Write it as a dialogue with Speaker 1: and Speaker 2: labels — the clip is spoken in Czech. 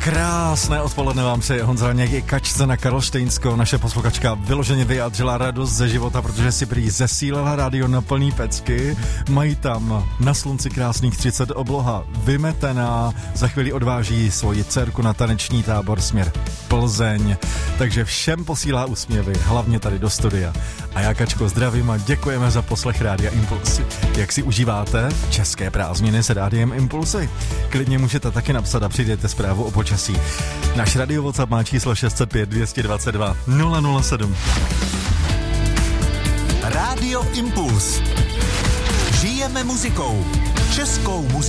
Speaker 1: Krásné odpoledne vám přeje Honza Někdy Kačce na Karlštejnsko. Naše posluchačka vyloženě vyjádřila radost ze života, protože si prý zesílila rádio na plný pecky. Mají tam na slunci krásných 30, obloha vymetená. Za chvíli odváží svoji dcerku na taneční tábor směr Plzeň. Takže všem posílá úsměvy, hlavně tady do studia. A já, Kačko, zdravím a děkujeme za poslech Rádia Impulsy. Jak si užíváte české prázdniny s Rádiem Impulsy? Klidně můžete taky napsat a přidejte zprávu o počasí. Náš radio WhatsApp má číslo 605 222 007.
Speaker 2: Rádio Impuls. Žijeme muzikou. Českou muzikou.